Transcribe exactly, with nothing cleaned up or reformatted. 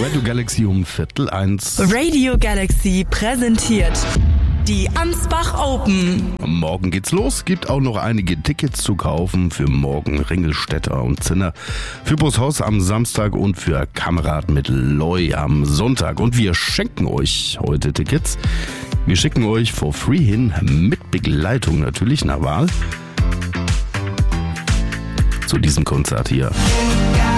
Radio Galaxy um Viertel eins. Radio Galaxy präsentiert die Ansbach Open. Morgen geht's los. Gibt auch noch einige Tickets zu kaufen für morgen Ringelstädter und Zinner, für Bushaus am Samstag und für Kamerad mit Loy am Sonntag. Und wir schenken euch heute Tickets. Wir schicken euch for free hin, mit Begleitung natürlich nach Wahl, zu diesem Konzert hier.